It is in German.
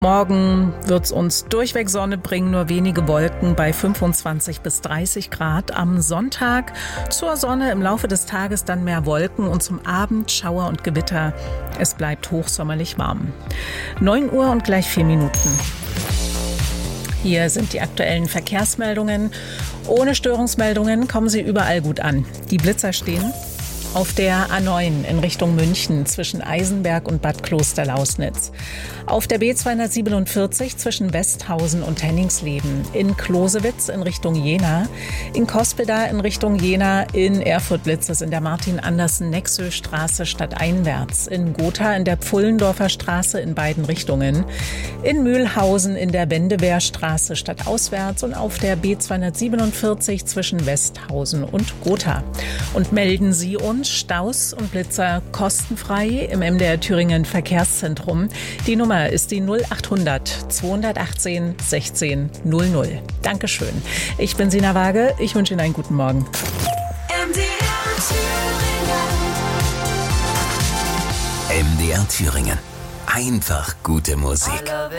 Morgen wird es uns durchweg Sonne bringen, nur wenige Wolken bei 25 bis 30 Grad. Am Sonntag zur Sonne, im Laufe des Tages dann mehr Wolken und zum Abend Schauer und Gewitter. Es bleibt hochsommerlich warm. 9 Uhr und gleich 4 Minuten. Hier sind die aktuellen Verkehrsmeldungen. Ohne Störungsmeldungen kommen sie überall gut an. Die Blitzer stehen auf der A9 in Richtung München zwischen Eisenberg und Bad Klosterlausnitz. Auf der B247 zwischen Westhausen und Henningsleben. In Klosewitz in Richtung Jena. In Cospeda in Richtung Jena. In Erfurt blitzt es in der Martin-Andersen-Nexö-Straße stadteinwärts. In Gotha in der Pfullendorfer Straße in beiden Richtungen. In Mühlhausen in der Wendewehrstraße stadtauswärts und auf der B247 zwischen Westhausen und Gotha. Und melden Sie uns Staus und Blitzer kostenfrei im MDR Thüringen Verkehrszentrum. Die Nummer ist die 0800 218 16 00. Dankeschön. Ich bin Sina Waage. Ich wünsche Ihnen einen guten Morgen. MDR Thüringen. Einfach gute Musik.